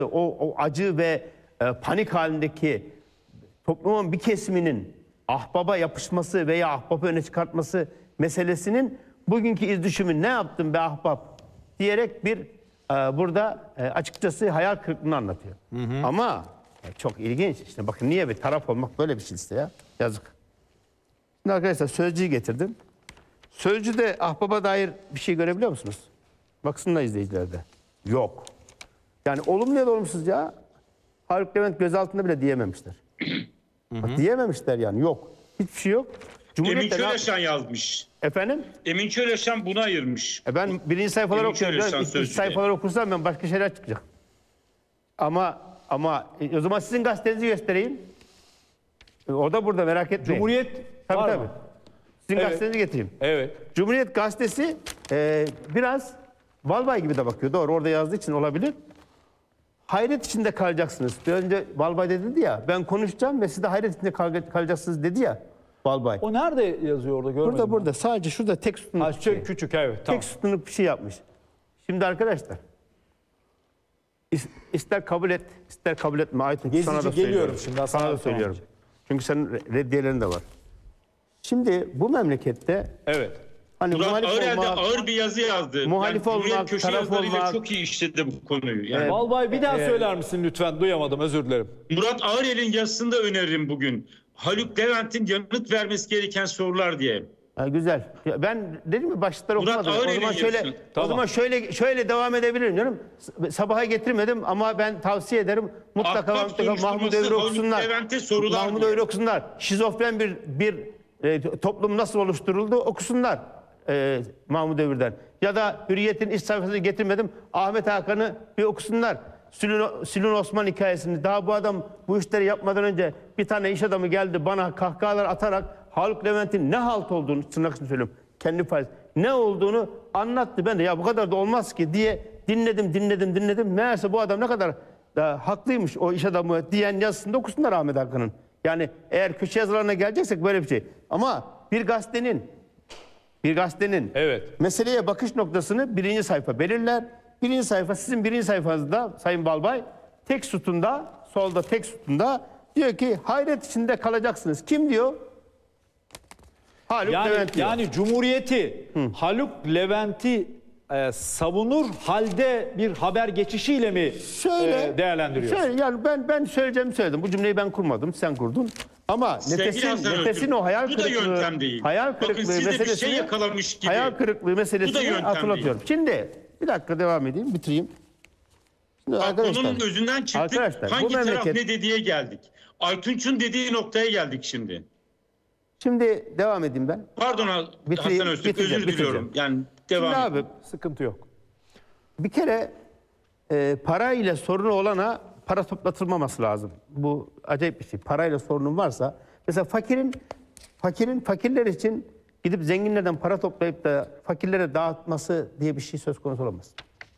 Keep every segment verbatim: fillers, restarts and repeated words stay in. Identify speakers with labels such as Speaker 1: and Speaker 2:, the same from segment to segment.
Speaker 1: o, o acı ve e, panik halindeki toplumun bir kesiminin ahbaba yapışması veya ahbabı öne çıkartması meselesinin bugünkü iz düşümü ne yaptın be ahbap diyerek bir e, burada e, açıkçası hayal kırıklığını anlatıyor. Hı hı. Ama e, çok ilginç işte bakın niye bir taraf olmak böyle bir şey işte ya yazık. Şimdi arkadaşlar sözcüğü getirdim. Sözcüde ahbaba dair bir şey görebiliyor musunuz? Baksınlar izleyicilerde. Yok. Yani olumlu ya da olumsuz ya. Haluk Levent gözaltında bile diyememişler. Bak, diyememişler yani yok. Hiçbir şey yok.
Speaker 2: Emin Çöleşan yazmış.
Speaker 1: Efendim?
Speaker 2: Emin Çöleşan buna ayırmış.
Speaker 1: E ben birinci sayfaları
Speaker 2: Emin
Speaker 1: okuyorum.
Speaker 2: Çöleşan
Speaker 1: İlk, ilk
Speaker 2: sözcüğü.
Speaker 1: sayfaları okursam ben başka şeyler çıkacak. Ama ama e, o zaman sizin gazetenizi göstereyim. E, o da burada merak etmeyin.
Speaker 3: Cumhuriyet
Speaker 1: tabii,
Speaker 3: var
Speaker 1: tabii.
Speaker 3: mı?
Speaker 1: Sizin
Speaker 3: Evet.
Speaker 1: gazetenizi getireyim.
Speaker 3: Evet.
Speaker 1: Cumhuriyet gazetesi e, biraz Balbay gibi de bakıyor. Doğru orada yazdığı için olabilir. Hayret içinde kalacaksınız. Bir önce Balbay da dedi ya ben konuşacağım ve siz de hayret içinde kal kalacaksınız dedi ya Balbay.
Speaker 3: O nerede yazıyor orada görmedim.
Speaker 1: Burada
Speaker 3: ben.
Speaker 1: burada sadece şurada tek sütunluk
Speaker 3: Ha,
Speaker 1: bir şey.
Speaker 3: küçük evet tamam.
Speaker 1: Tek sütunluk bir şey yapmış. Şimdi arkadaşlar is- ister kabul et ister kabul etme Aytun
Speaker 3: Gezici
Speaker 1: sana da
Speaker 3: geliyorum
Speaker 1: söylüyorum.
Speaker 3: şimdi,
Speaker 1: Sana
Speaker 3: Hasan
Speaker 1: da
Speaker 3: abi,
Speaker 1: söylüyorum.
Speaker 3: tamam.
Speaker 1: Çünkü senin re- reddiyelerin de var. Şimdi bu memlekette
Speaker 3: Evet.
Speaker 1: hani
Speaker 2: Murat
Speaker 1: muhalif
Speaker 2: Ağırel de
Speaker 1: olmak,
Speaker 2: ağır bir yazı yazdı.
Speaker 1: muhalif
Speaker 2: yani
Speaker 1: olmak,
Speaker 2: köşe
Speaker 1: taraf
Speaker 2: yazılarıyla
Speaker 1: olmak-
Speaker 2: çok iyi işledi bu konuyu. Yani
Speaker 3: Balbay bir daha söyler misin lütfen? Duyamadım, özür dilerim.
Speaker 2: Murat Ağırel'in yazısında öneririm bugün. Haluk Levent'in yanıt vermesi gereken sorular diye.
Speaker 1: Ha, güzel. Ya ben dedim mi başlıkları
Speaker 2: Murat
Speaker 1: okumadım. O
Speaker 2: Ağırel'in
Speaker 1: zaman şöyle
Speaker 2: yazısı.
Speaker 1: o
Speaker 3: Tamam.
Speaker 1: zaman şöyle şöyle devam edebilirim canım. S- Sabaha getirmedim ama ben tavsiye ederim. Mutlaka,
Speaker 2: Ahbap
Speaker 1: mutlaka Mahmut
Speaker 2: soruşturması
Speaker 1: Övür
Speaker 2: Haluk
Speaker 1: okusunlar.
Speaker 2: Levent'e sorular
Speaker 1: Mahmut
Speaker 2: diyor.
Speaker 1: Övür okusunlar. Şizofren bir bir e, toplum nasıl oluşturuldu okusunlar. E, Mahmut Övür'den. Ya da Hürriyet'in iç sayfasını getirmedim. Ahmet Hakan'ı bir okusunlar. Sülün, Sülün Osman hikayesini. Daha bu adam bu işleri yapmadan önce bir tane iş adamı geldi bana kahkahalar atarak Haluk Levent'in ne halt olduğunu tırnak içinde söylüyorum. Kendi faiz. Ne olduğunu anlattı. Ben de ya bu kadar da olmaz ki diye dinledim dinledim dinledim. Meğerse bu adam ne kadar da haklıymış o iş adamı diyen yazısında okusunlar Ahmet Hakan'ın. Yani eğer köşe yazılarına geleceksek böyle bir şey. Ama bir gazetenin bir gazetenin
Speaker 3: Evet.
Speaker 1: meseleye bakış noktasını birinci sayfa belirler. Birinci sayfa sizin birinci sayfanızda Sayın Balbay tek sütunda solda tek sütunda diyor ki hayret içinde kalacaksınız. Kim diyor? Haluk
Speaker 3: Yani,
Speaker 1: Levent diyor.
Speaker 3: yani Cumhuriyeti Haluk Levent'i e, savunur halde bir haber geçişiyle mi
Speaker 1: şöyle
Speaker 3: e, değerlendiriyorsun?
Speaker 1: Şöyle yani ben ben söyleyeceğimi söyledim. Bu cümleyi ben kurmadım, sen kurdun. Ama
Speaker 2: Sevgili
Speaker 1: nefesin,
Speaker 2: Hasan
Speaker 1: nefesin
Speaker 2: Öztürk,
Speaker 1: o hayal
Speaker 2: bu da
Speaker 1: kırıklığı,
Speaker 2: yöntem değil.
Speaker 1: hayal
Speaker 2: Bakın
Speaker 1: kırıklığı
Speaker 2: siz de bir şey
Speaker 1: meselesini,
Speaker 2: yakalamış gibi.
Speaker 1: hayal kırıklığı
Speaker 2: Bu da
Speaker 1: meselesini
Speaker 2: yöntem
Speaker 1: hatırlatıyorum. Şimdi bir dakika devam edeyim, bitireyim. Şimdi
Speaker 2: Bak,
Speaker 1: arkadaşlar,
Speaker 2: konunun özünden çıktık.
Speaker 1: arkadaşlar, bu
Speaker 2: Hangi taraf
Speaker 1: memleket-
Speaker 2: ne dediğe geldik. Aytunç'un dediği noktaya geldik şimdi.
Speaker 1: Şimdi devam edeyim ben.
Speaker 2: Pardon
Speaker 1: Bitireyim,
Speaker 2: Hasan Öztürk,
Speaker 1: bitireceğim,
Speaker 2: özür diliyorum.
Speaker 1: bitireceğim.
Speaker 2: Yani devam
Speaker 1: Şimdi
Speaker 2: edin.
Speaker 1: abi
Speaker 3: Sıkıntı yok.
Speaker 1: bir kere e, para ile sorunu olana para toplatılmaması lazım. Bu acayip bir şey. Parayla sorunun varsa mesela fakirin fakirin fakirler için gidip zenginlerden para toplayıp da fakirlere dağıtması diye bir şey söz konusu olamaz.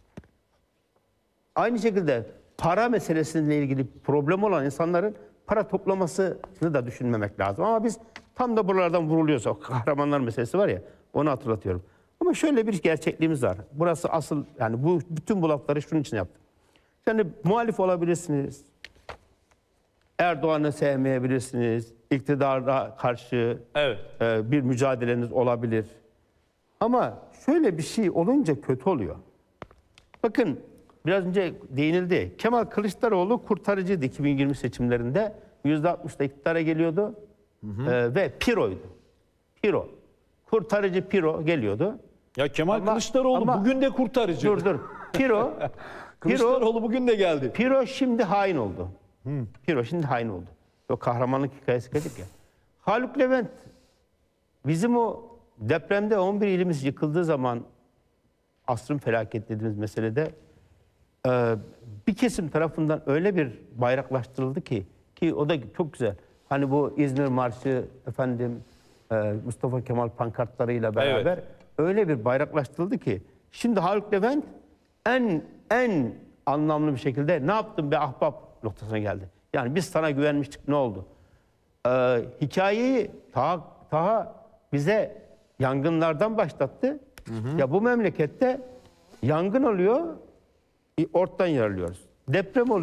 Speaker 1: Aynı şekilde para meselesiyle ilgili problem olan insanların para toplamasını da düşünmemek lazım. Ama biz tam da buralardan vuruluyoruz. O kahramanlar meselesi var ya, onu hatırlatıyorum. Ama şöyle bir gerçekliğimiz var. Burası asıl, yani bu bütün bu lafları şunun için yaptım. Yani muhalif olabilirsiniz. Erdoğan'ı sevmeyebilirsiniz. İktidara karşı
Speaker 3: Evet.
Speaker 1: e, bir mücadeleniz olabilir. Ama şöyle bir şey olunca kötü oluyor. Bakın biraz önce değinildi. Kemal Kılıçdaroğlu kurtarıcıydı iki bin yirmi seçimlerinde. yüzde altmışla iktidara geliyordu. E, ve Piro'ydu. Piro. Kurtarıcı Piro geliyordu.
Speaker 3: Ya Kemal
Speaker 1: Ama-
Speaker 3: Kılıçdaroğlu
Speaker 1: ama-
Speaker 3: bugün de kurtarıcı.
Speaker 1: Dur dur. Piro, Piro,
Speaker 3: Kılıçdaroğlu bugün de geldi.
Speaker 1: Piro şimdi hain oldu. Piro şimdi hain oldu. O kahramanlık hikayesi dedik ya. Haluk Levent bizim o depremde on bir ilimiz yıkıldığı zaman asrın felaket dediğimiz meselede e, bir kesim tarafından öyle bir bayraklaştırıldı ki ki o da çok güzel. Hani bu İzmir Marşı efendim e, Mustafa Kemal pankartlarıyla beraber öyle bir bayraklaştırıldı ki şimdi Haluk Levent en en anlamlı bir şekilde ne yaptın be ahbap noktasına geldi. Yani biz sana güvenmiştik, ne oldu? Ee, hikayeyi Taha, Taha bize yangınlardan başlattı. Hı hı. Ya bu memlekette yangın oluyor, ortadan yaralıyoruz. Deprem oluyor.